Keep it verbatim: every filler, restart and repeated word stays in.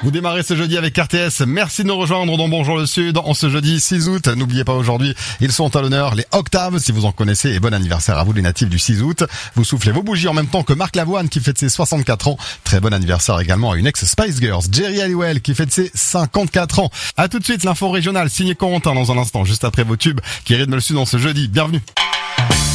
Vous démarrez ce jeudi avec R T S. Merci de nous rejoindre dans Bonjour le Sud en ce jeudi six août. N'oubliez pas aujourd'hui, ils sont à l'honneur, les Octaves, si vous en connaissez, et bon anniversaire à vous les natifs du six août. Vous soufflez vos bougies en même temps que Marc Lavoine qui fête ses soixante-quatre ans. Très bon anniversaire également à une ex-Spice Girls, Jerry Halliwell qui fête ses cinquante-quatre ans. À tout de suite, l'info régionale, signé Corentin dans un instant, juste après vos tubes qui rythment le Sud en ce jeudi. Bienvenue.